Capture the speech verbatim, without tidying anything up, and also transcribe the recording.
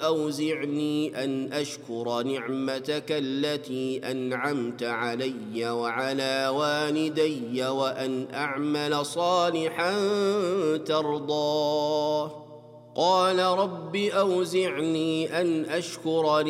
أوزعني أن أشكر نعمتك التي أنعمت علي وعلى والدي وأن أعمل صالحا ترضاه. قال رب أوزعني أن أشكر